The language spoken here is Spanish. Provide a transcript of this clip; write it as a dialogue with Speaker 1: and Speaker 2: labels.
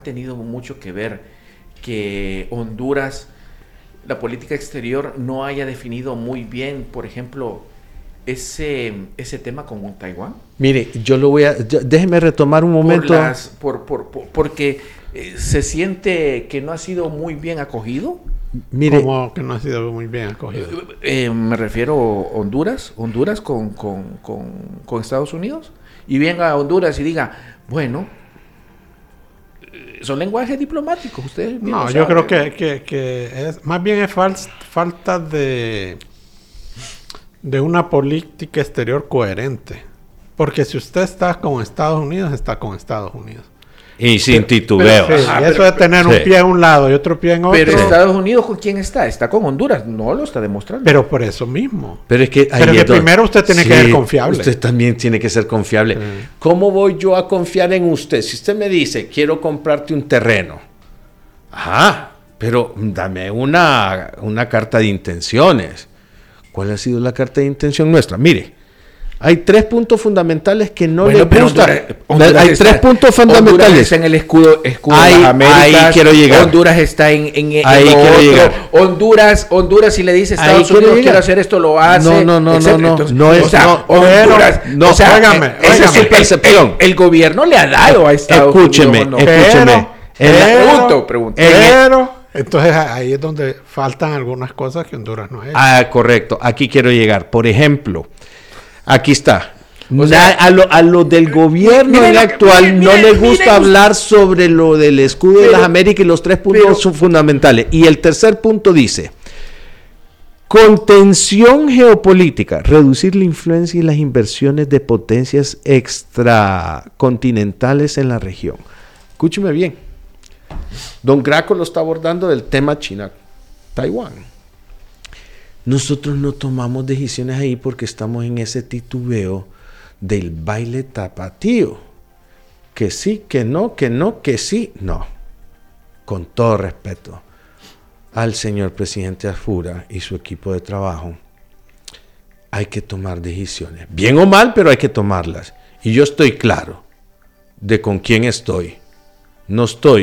Speaker 1: tenido mucho que ver que Honduras, la política exterior, no haya definido muy bien, por ejemplo, ese tema con Taiwán?
Speaker 2: Mire, déjeme retomar un momento.
Speaker 1: Porque se siente que no ha sido muy bien acogido.
Speaker 3: Mire, ¿cómo que no ha sido muy bien acogido?
Speaker 1: Me refiero a Honduras con Estados Unidos. Y venga a Honduras y diga, bueno, son lenguajes diplomáticos, ustedes.
Speaker 3: No, yo creo que es más bien es falta de una política exterior coherente. Porque si usted está con Estados Unidos, está con Estados Unidos.
Speaker 2: Y sin titubeo.
Speaker 3: Sí, eso de tener un pie a un lado y otro pie en otro.
Speaker 1: Pero Estados Unidos, ¿con quién está? Está con Honduras, no lo está demostrando.
Speaker 3: Pero por eso mismo.
Speaker 2: Pero es que
Speaker 3: primero usted tiene que ser confiable.
Speaker 2: Usted también tiene que ser confiable. Sí. ¿Cómo voy yo a confiar en usted? Si usted me dice, quiero comprarte un terreno. Ajá, pero dame una carta de intenciones. ¿Cuál ha sido la carta de intención nuestra? Mire, hay 3 puntos fundamentales que no le gustan. Hay 3 puntos fundamentales.
Speaker 1: Honduras está en el escudo de las Américas.
Speaker 2: Ahí quiero llegar.
Speaker 1: Honduras está en
Speaker 2: ahí quiero llegar.
Speaker 1: Honduras, si le dice Estados Unidos quiero hacer esto, lo hace.
Speaker 2: No.
Speaker 1: Entonces,
Speaker 2: no es.
Speaker 1: Honduras.
Speaker 2: Esa es su percepción.
Speaker 1: El gobierno le ha dado a Estados Unidos.
Speaker 2: Escúcheme.
Speaker 3: Pero entonces ahí es donde faltan algunas cosas que Honduras no ha hecho.
Speaker 2: Correcto. Aquí quiero llegar. Por ejemplo, aquí está. A lo del gobierno actual no le gusta hablar sobre lo del escudo de las Américas y los 3 puntos son fundamentales. Y el tercer punto dice: contención geopolítica, reducir la influencia y las inversiones de potencias extracontinentales en la región. Escúcheme bien. Don Graco lo está abordando del tema China-Taiwán. Nosotros no tomamos decisiones ahí porque estamos en ese titubeo del baile tapatío. Que sí, que no, que sí, no. Con todo respeto al señor presidente Afura y su equipo de trabajo, hay que tomar decisiones. Bien o mal, pero hay que tomarlas. Y yo estoy claro de con quién estoy. No estoy